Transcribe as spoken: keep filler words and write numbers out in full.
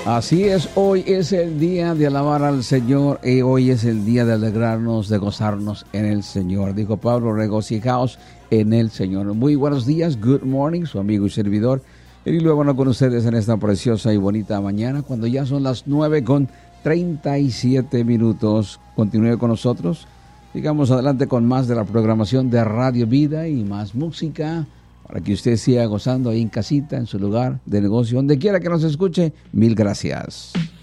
Así es, hoy es el día de alabar al Señor y hoy es el día de alegrarnos, de gozarnos en el Señor. Dijo Pablo, regocijaos en el Señor. Muy buenos días, good morning, su amigo y servidor. Y luego bueno, con ustedes en esta preciosa y bonita mañana, cuando ya son las nueve con treinta y siete minutos. Continúe con nosotros. Sigamos adelante con más de la programación de Radio Vida y más música, para que usted siga gozando ahí en casita, en su lugar de negocio, donde quiera que nos escuche. Mil gracias.